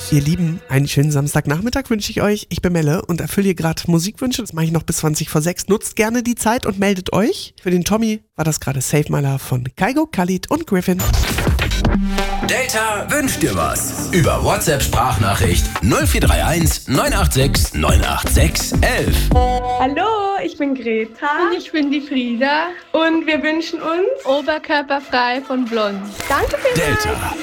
Ihr Lieben, einen schönen Samstagnachmittag wünsche ich euch. Ich bin Melle und erfülle hier gerade Musikwünsche. Das mache ich noch bis 20 vor 6. Nutzt gerne die Zeit und meldet euch. Für den Tommy war das gerade Save My Love von Kygo, Khalid und Griffin. Data wünscht dir was. Über WhatsApp-Sprachnachricht 0431 986 986 11. Hallo, ich bin Greta. Und ich bin die Frieda. Und wir wünschen uns Oberkörperfrei von Blond. Danke vielmals. Delta.